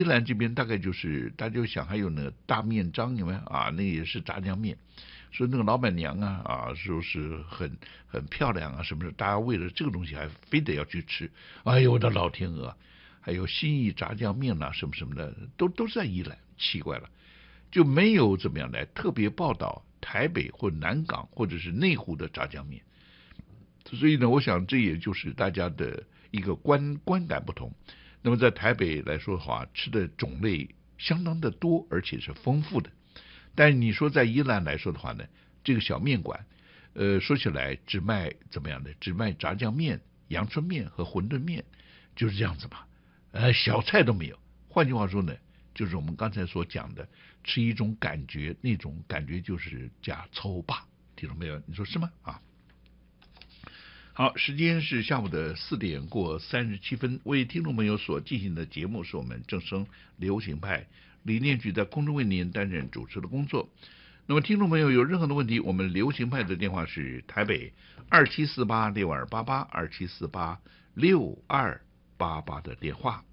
宜兰这边大概就是大家就想还有那个大面章有没有啊？那也是炸酱面，说那个老板娘说是很漂亮什么的，大家为了这个东西还非得要去吃。哎呦我的老天鹅！还有新义炸酱面什么什么的，都是在宜兰，奇怪了，就没有怎么样来特别报道台北或南港或者是内湖的炸酱面。所以呢，我想这也就是大家的一个观感不同。那么在台北来说的话，吃的种类相当的多，而且是丰富的。但是你说在宜兰来说的话呢，这个小面馆，说起来只卖怎么样的？只卖炸酱面、阳春面和馄饨面，就是这样子嘛。小菜都没有。换句话说呢，就是我们刚才所讲的，吃一种感觉，那种感觉就是加粗霸，听懂没有？你说是吗？好，时间是下午的4:37，为听众朋友所进行的节目是我们正声流行派李念举在空中为您担任主持的工作。那么听众朋友有任何的问题，我们流行派的电话是台北27486288，27486288的电话。